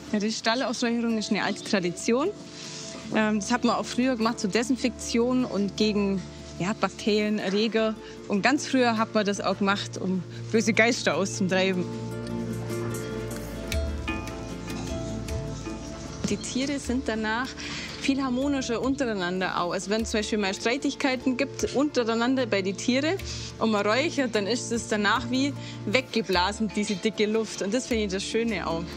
Ja, die Stallaußräucherung ist eine alte Tradition. Das hat man auch früher gemacht zur Desinfektion und gegen Bakterien, Erreger. Und ganz früher hat man das auch gemacht, um böse Geister auszutreiben. Die Tiere sind danach viel harmonischer untereinander auch. Also wenn es zum Beispiel mal Streitigkeiten gibt untereinander bei den Tieren und man räuchert, dann ist es danach wie weggeblasen, diese dicke Luft. Und das finde ich das Schöne auch.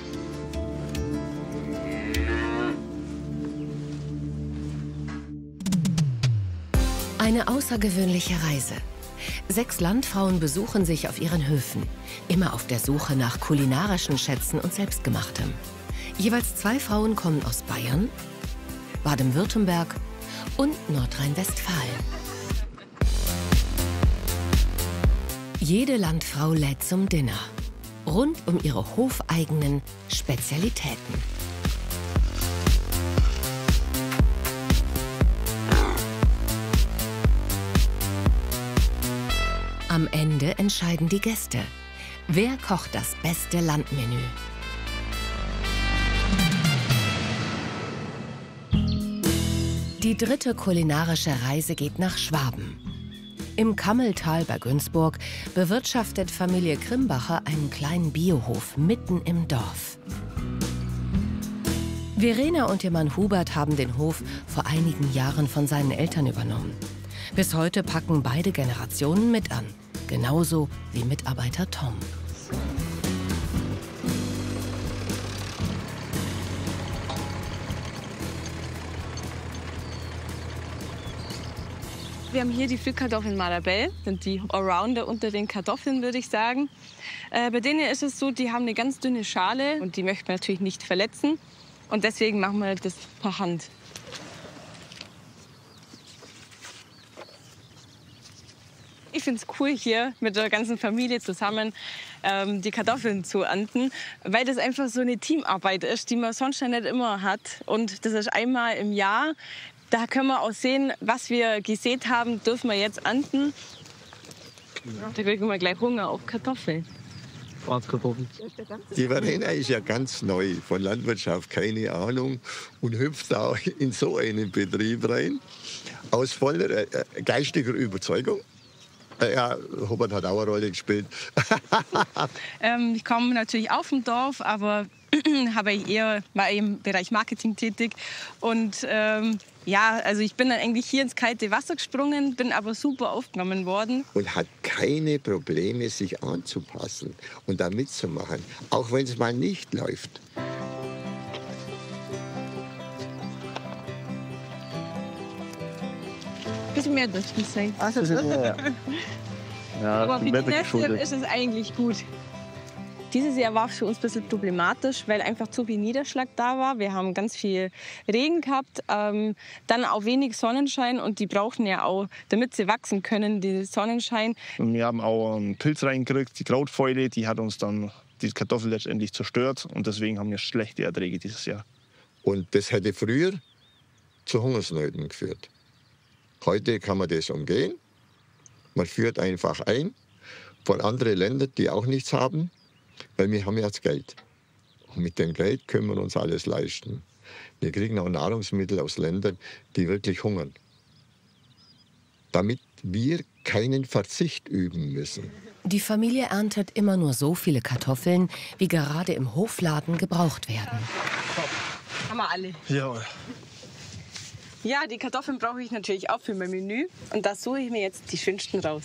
Eine außergewöhnliche Reise. 6 Landfrauen besuchen sich auf ihren Höfen, immer auf der Suche nach kulinarischen Schätzen und Selbstgemachtem. Jeweils 2 Frauen kommen aus Bayern, Baden-Württemberg und Nordrhein-Westfalen. Jede Landfrau lädt zum Dinner, rund um ihre hofeigenen Spezialitäten. Am Ende entscheiden die Gäste. Wer kocht das beste Landmenü? Die 3. kulinarische Reise geht nach Schwaben. Im Kammeltal bei Günzburg bewirtschaftet Familie Krimbacher einen kleinen Biohof mitten im Dorf. Verena und ihr Mann Hubert haben den Hof vor einigen Jahren von seinen Eltern übernommen. Bis heute packen beide Generationen mit an. Genauso wie Mitarbeiter Tom. Wir haben hier die Pflückkartoffeln Marabelle, sind die Allrounder unter den Kartoffeln, würde ich sagen. Bei denen ist es so, die haben eine ganz dünne Schale und die möchten wir natürlich nicht verletzen. Und deswegen machen wir das per Hand. Ich finde es cool, hier mit der ganzen Familie zusammen die Kartoffeln zu ernten, weil das einfach so eine Teamarbeit ist, die man sonst nicht immer hat. Und das ist einmal im Jahr. Da können wir auch sehen, was wir gesät haben, dürfen wir jetzt ernten. Da kriegen wir gleich Hunger auf Kartoffeln. Die Verena ist ja ganz neu, von Landwirtschaft keine Ahnung und hüpft da in so einen Betrieb rein, aus voller geistiger Überzeugung. Ja, Hubert hat auch eine Rolle gespielt. Ich komme natürlich auch vom Dorf, aber war im Bereich Marketing tätig. Und also ich bin dann eigentlich hier ins kalte Wasser gesprungen, bin aber super aufgenommen worden. Und hat keine Probleme, sich anzupassen und da mitzumachen, auch wenn es mal nicht läuft. Ein bisschen mehr durch muss sein. Ja, aber für die Nässe ist es eigentlich gut. Dieses Jahr war für uns ein bisschen problematisch, weil einfach zu viel Niederschlag da war. Wir haben ganz viel Regen gehabt, dann auch wenig Sonnenschein und die brauchen ja auch, damit sie wachsen können, den Sonnenschein. Wir haben auch einen Pilz reingekriegt, die Krautfäule, die hat uns dann die Kartoffel letztendlich zerstört und deswegen haben wir schlechte Erträge dieses Jahr. Und das hätte früher zu Hungersnöten geführt. Heute kann man das umgehen. Man führt einfach ein von anderen Ländern, die auch nichts haben, weil wir haben jetzt Geld. Und mit dem Geld können wir uns alles leisten. Wir kriegen auch Nahrungsmittel aus Ländern, die wirklich hungern. Damit wir keinen Verzicht üben müssen. Die Familie erntet immer nur so viele Kartoffeln, wie gerade im Hofladen gebraucht werden. Haben wir alle. Jawohl. Ja, die Kartoffeln brauche ich natürlich auch für mein Menü. Und da suche ich mir jetzt die schönsten raus.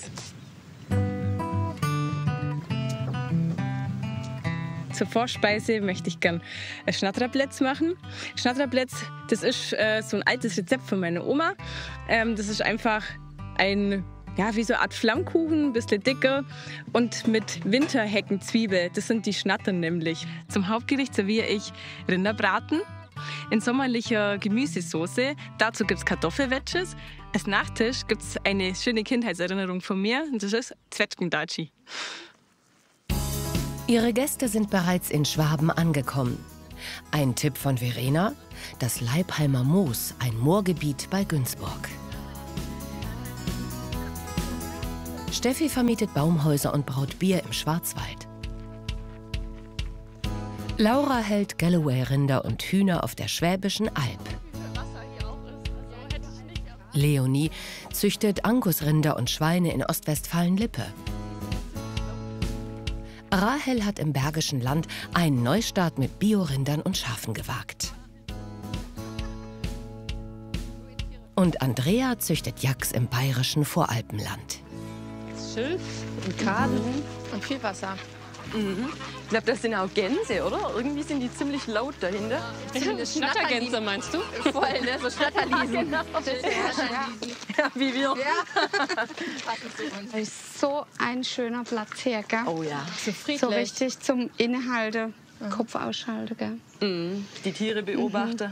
Zur Vorspeise möchte ich gern Schnatrabletz machen. Schnatrabletz, das ist so ein altes Rezept von meiner Oma. Das ist einfach wie so eine Art Flammkuchen, ein bisschen dicker und mit Winterheckenzwiebel. Das sind die Schnattern nämlich. Zum Hauptgericht serviere ich Rinderbraten in sommerlicher Gemüsesoße. Dazu gibt es Kartoffelwedges. Als Nachtisch gibt es eine schöne Kindheitserinnerung von mir. Und das ist Zwetschgendatschi. Ihre Gäste sind bereits in Schwaben angekommen. Ein Tipp von Verena: das Leibheimer Moos, ein Moorgebiet bei Günzburg. Steffi vermietet Baumhäuser und braut Bier im Schwarzwald. Laura hält Galloway-Rinder und Hühner auf der Schwäbischen Alb. Leonie züchtet Angusrinder und Schweine in Ostwestfalen-Lippe. Rahel hat im Bergischen Land einen Neustart mit Biorindern und Schafen gewagt. Und Andrea züchtet Yaks im bayerischen Voralpenland. Schilf und Kabel und viel Wasser. Ich glaube, das sind auch Gänse, oder? Irgendwie sind die ziemlich laut dahinter. Schnattergänse meinst du? Voll, ne? So Schnatterliesen. Ja, wie wir. Das ist so ein schöner Platz hier, gell? Oh ja. So richtig zum Innehalten, Kopf ausschalten, gell? Die Tiere beobachten.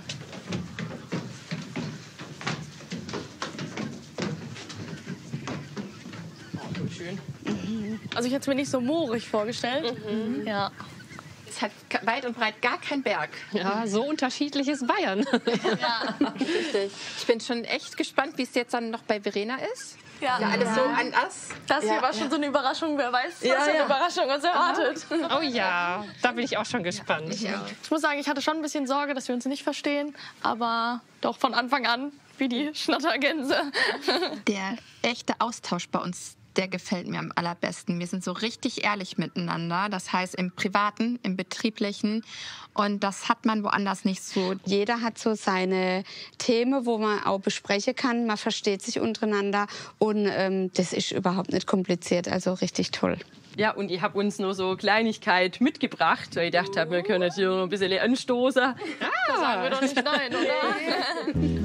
Schön. Also ich hätte es mir nicht so moorig vorgestellt. Ja. Es hat weit und breit gar keinen Berg. Ja, so unterschiedlich ist Bayern. Ja, richtig. Ich bin schon echt gespannt, wie es jetzt dann noch bei Verena ist. Ja. Alles so anders. Das hier war schon so eine Überraschung. Wer weiß, was für eine Überraschung uns erwartet. Oh ja, da bin ich auch schon gespannt. Ich muss sagen, ich hatte schon ein bisschen Sorge, dass wir uns nicht verstehen. Aber doch von Anfang an wie die Schnattergänse. Der echte Austausch bei uns, der gefällt mir am allerbesten. Wir sind so richtig ehrlich miteinander. Das heißt im Privaten, im Betrieblichen. Und das hat man woanders nicht so. Jeder hat so seine Themen, wo man auch besprechen kann. Man versteht sich untereinander. Und das ist überhaupt nicht kompliziert. Also richtig toll. Ja, und ich habe uns noch so Kleinigkeit mitgebracht, weil ich dachte, wir können hier noch ein bisschen anstoßen. Da sagen wir doch nicht nein, oder?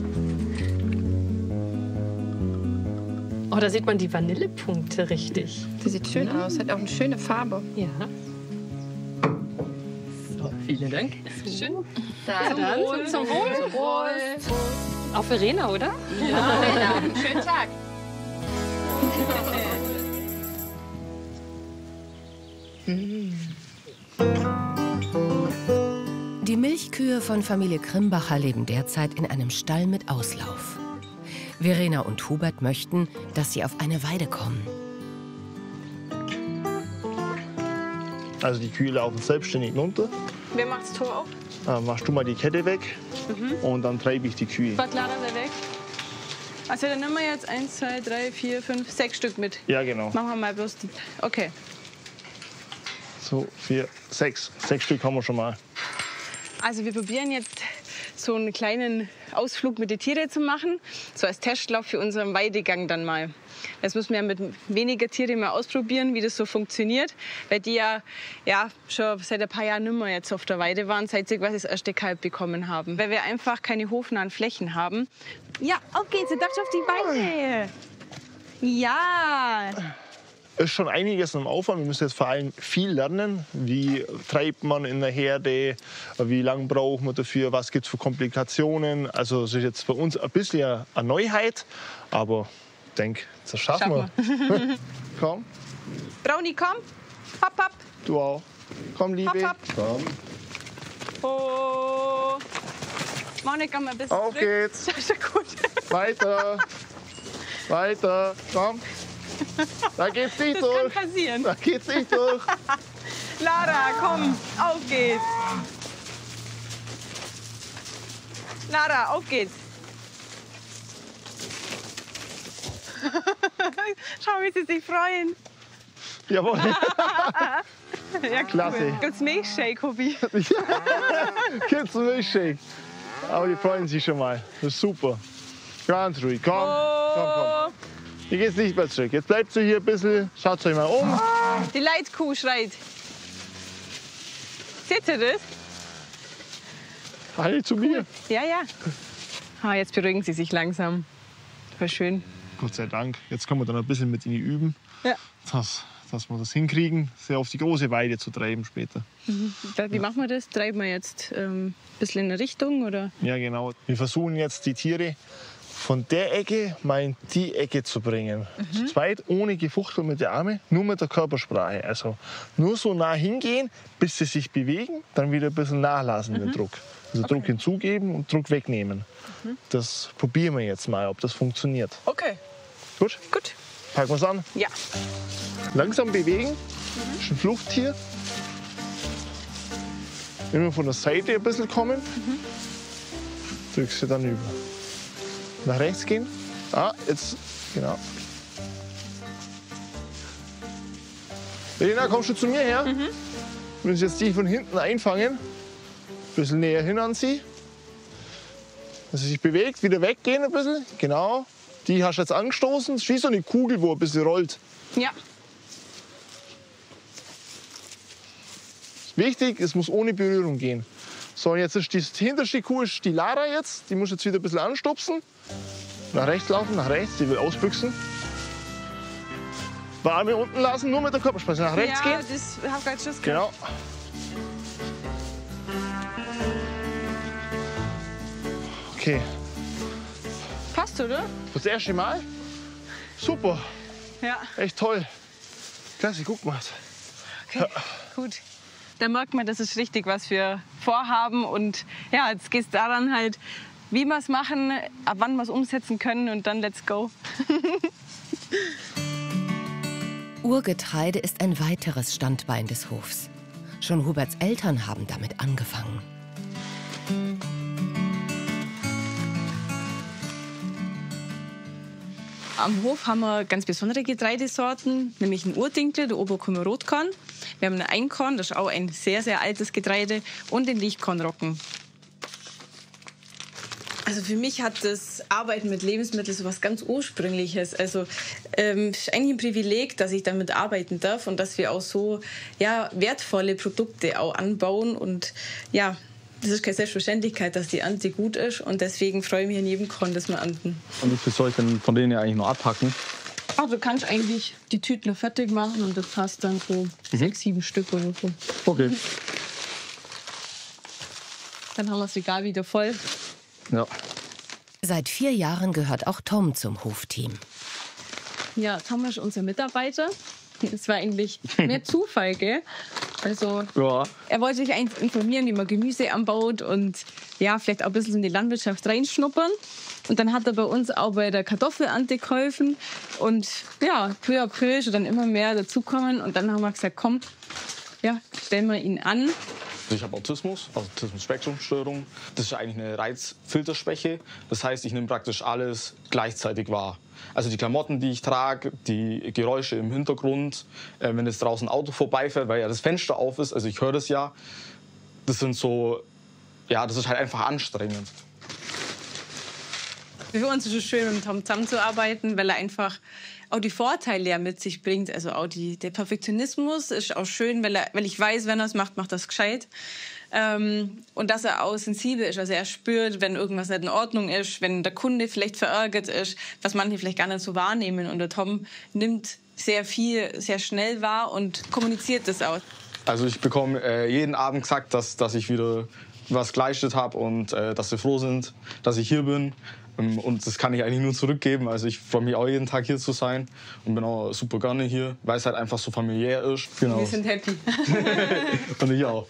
Oh, da sieht man die Vanillepunkte richtig. Das sieht schön aus, hat auch eine schöne Farbe. Ja. So, vielen Dank. Schön. Dann Zum Wohl. Zum Wohl. Auf Verena, oder? Ja, genau. Schönen Tag. Die Milchkühe von Familie Krimbacher leben derzeit in einem Stall mit Auslauf. Verena und Hubert möchten, dass sie auf eine Weide kommen. Also die Kühe laufen selbstständig runter. Wer macht das Tor auf? Machst du mal die Kette weg und dann treibe ich die Kühe. Was laden wir weg? Also dann nehmen wir jetzt 1, 2, 3, 4, 5, 6 Stück mit. Ja, genau. Machen wir mal bloß die. Okay. So, 4, 6. 6 Stück haben wir schon mal. Also wir probieren jetzt so einen kleinen Ausflug mit den Tieren zu machen. So als Testlauf für unseren Weidegang dann mal. Das müssen wir mit weniger Tieren mal ausprobieren, wie das so funktioniert. Weil die ja schon seit ein paar Jahren nicht mehr jetzt auf der Weide waren, seit sie quasi das erste Kalb bekommen haben. Weil wir einfach keine hofnahen Flächen haben. Ja, okay, sie darf auf die Beine. Ja. Ist schon einiges am Aufwand. Wir müssen jetzt vor allem viel lernen. Wie treibt man in der Herde? Wie lange braucht man dafür? Was gibt es für Komplikationen? Also das ist jetzt für uns ein bisschen eine Neuheit. Aber ich denke, das schaffen wir. Komm. Brownie, komm. Hopp, hopp. Du auch. Komm, Liebe. Hopp, hopp. Komm. Oh. Monika, mal ein bisschen Auf zurück. geht's. Das ist ja gut. Weiter. Weiter. Komm. Da geht's nicht Das kann durch. passieren. Da geht's nicht durch. Lara, komm, auf geht's. Lara, auf geht's. Schau, wie sie sich freuen. Jawohl. Ja, Klasse. Gibt's Milchshake, Hobby? Gibt's einen Milchshake. Aber die freuen sich schon mal. Das ist super. Ganz ruhig. Komm. Komm, komm. Hier geht's nicht mehr zurück. Jetzt bleibt ihr hier ein bisschen. Schaut euch mal um. Die Leitkuh schreit. Seht ihr das? Alle zu mir. Ja, ja. Ah, jetzt beruhigen sie sich langsam. Voll schön. Gott sei Dank. Jetzt können wir dann ein bisschen mit ihnen üben, Ja. dass wir das hinkriegen, sie auf die große Weide zu treiben später. Wie machen wir das? Treiben wir jetzt ein bisschen in eine Richtung? Oder? Ja, genau. Wir versuchen jetzt die Tiere von der Ecke mal in die Ecke zu bringen. Zu zweit, ohne Gefuchtel mit den Armen, nur mit der Körpersprache. Also nur so nah hingehen, bis sie sich bewegen, dann wieder ein bisschen nachlassen, den Druck. Also Druck hinzugeben und Druck wegnehmen. Das probieren wir jetzt mal, ob das funktioniert. Okay, Gut? gut. Packen wir es an. Ja. Langsam bewegen. Das ist ein Fluchttier. immer von der Seite ein bisschen kommen. Drückst du dann über. Nach rechts gehen. Ah, jetzt, genau. Verena, kommst du zu mir her? Wenn ich jetzt die von hinten einfangen, ein bisschen näher hin an sie. Dass sie sich bewegt, wieder weggehen ein bisschen. Genau. Die hast du jetzt angestoßen. Das ist wie so eine Kugel, wo ein bisschen rollt. Ja. Wichtig, es muss ohne Berührung gehen. So, und jetzt ist die hinterste Kuh ist die Lara jetzt. Die muss jetzt wieder ein bisschen anstupsen. Nach rechts laufen, nach rechts. Die will ausbüchsen. Arme unten lassen, nur mit der Körperspannung. Nach rechts gehen. Ja, das hab ich gerade Schuss Genau. Okay. Passt, oder? Das erste Mal? Super. Ja. Echt toll. Klasse, guck mal. Okay, gut. Da merkt man, das ist richtig, was wir vorhaben. Und ja, jetzt geht es daran halt, wie wir es machen, ab wann wir es umsetzen können und dann let's go. Urgetreide ist ein weiteres Standbein des Hofs. Schon Huberts Eltern haben damit angefangen. Am Hof haben wir ganz besondere Getreidesorten, nämlich einen Urdinkel, der Oberkummer Rotkorn. Wir haben ein Einkorn, das ist auch ein sehr, sehr altes Getreide, und den Lichtkornroggen. Also für mich hat das Arbeiten mit Lebensmitteln so was ganz Ursprüngliches. Also es ist eigentlich ein Privileg, dass ich damit arbeiten darf und dass wir auch so wertvolle Produkte auch anbauen. Und ja, das ist keine Selbstverständlichkeit, dass die Ernte gut ist. Und deswegen freue ich mich an jedem Korn, das wir ernten. Und wie viel soll ich denn von denen ja eigentlich noch abpacken? Ach, du kannst eigentlich die Tüten fertig machen und das passt dann so 6, 7 Stück oder so. Okay. Dann haben wir das Regal wieder voll. Ja. Seit 4 Jahren gehört auch Tom zum Hofteam. Ja, Tom ist unser Mitarbeiter. Das war eigentlich mehr Zufall, gell? Also, ja. Er wollte sich eigentlich informieren, wie man Gemüse anbaut und ja, vielleicht auch ein bisschen in die Landwirtschaft reinschnuppern. Und dann hat er bei uns auch bei der Kartoffelernte geholfen. Und ja, peu à peu ist dann immer mehr dazukommen. Und dann haben wir gesagt, komm, ja, stellen wir ihn an. Ich habe Autismus, also Autismus-Spektrum-Störung. Das ist eigentlich eine Reizfilterschwäche. Das heißt, ich nehme praktisch alles gleichzeitig wahr. Also die Klamotten, die ich trage, die Geräusche im Hintergrund, wenn jetzt draußen ein Auto vorbeifährt, weil ja das Fenster auf ist, also ich höre das ja. Das sind so, ja, das ist halt einfach anstrengend. Für uns ist es schön, mit Tom zusammenzuarbeiten, weil er einfach auch die Vorteile ja mit sich bringt. Also auch der Perfektionismus ist auch schön, weil ich weiß, wenn er es macht, macht er es gescheit. Und dass er auch sensibel ist. Also er spürt, wenn irgendwas nicht in Ordnung ist, wenn der Kunde vielleicht verärgert ist, was manche vielleicht gar nicht so wahrnehmen. Und der Tom nimmt sehr viel, sehr schnell wahr und kommuniziert das auch. Also ich bekomme jeden Abend gesagt, dass ich wieder was geleistet habe und dass sie froh sind, dass ich hier bin. Und das kann ich eigentlich nur zurückgeben. Also ich freue mich auch jeden Tag hier zu sein und bin auch super gerne hier, weil es halt einfach so familiär ist. Genau. Wir sind happy. Und ich auch.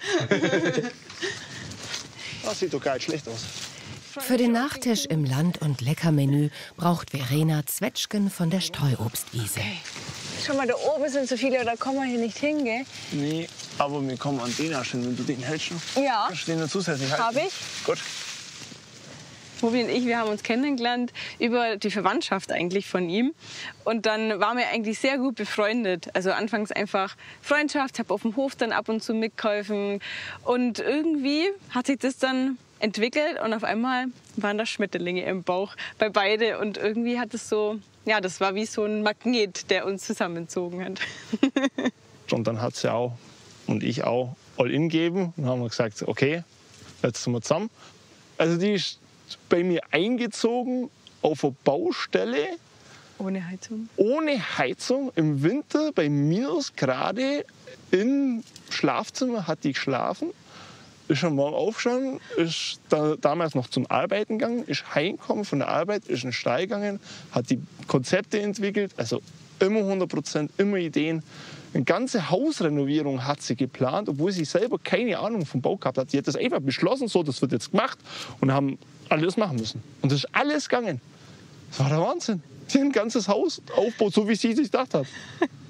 Das sieht doch gar nicht schlecht aus. Für den Nachtisch im Land- und Leckermenü braucht Verena Zwetschgen von der Streuobstwiese. Okay. Schau mal, da oben sind so viele, da kommen wir hier nicht hin, gell? Nee, aber wir kommen an den schon, wenn du den hältst. Ja. Kannst du den noch zusätzlich halten? Hab ich. Gut. Tobi und ich, wir haben uns kennengelernt über die Verwandtschaft eigentlich von ihm. Und dann waren wir eigentlich sehr gut befreundet. Also anfangs einfach Freundschaft, habe auf dem Hof dann ab und zu mitgeholfen. Und irgendwie hat sich das dann entwickelt und auf einmal waren da Schmetterlinge im Bauch bei beide. Und irgendwie hat es so, ja, das war wie so ein Magnet, der uns zusammengezogen hat. Und dann hat sie auch und ich auch All-In gegeben und haben gesagt, okay, jetzt sind wir zusammen. Also die ist bei mir eingezogen auf eine Baustelle. Ohne Heizung? Ohne Heizung, im Winter bei Minusgrade im Schlafzimmer hat die geschlafen. Ist am Morgen aufgestanden, ist damals noch zum Arbeiten gegangen, ist heimgekommen von der Arbeit, ist in den Stall gegangen, hat die Konzepte entwickelt, also immer 100%, immer Ideen. Eine ganze Hausrenovierung hat sie geplant, obwohl sie selber keine Ahnung vom Bau gehabt hat. Sie hat das einfach beschlossen, so, das wird jetzt gemacht und haben alles machen müssen. Und das ist alles gegangen. Das war der Wahnsinn. Sie hat ein ganzes Haus aufgebaut, so wie sie sich gedacht hat.